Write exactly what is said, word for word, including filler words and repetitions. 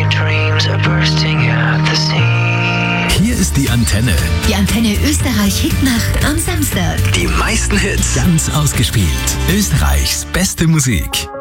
my dreams are bursting at the seams. Hier ist die Antenne. Die Antenne Österreich Hitnacht am Samstag. Die meisten Hits ganz ausgespielt. Österreichs beste Musik.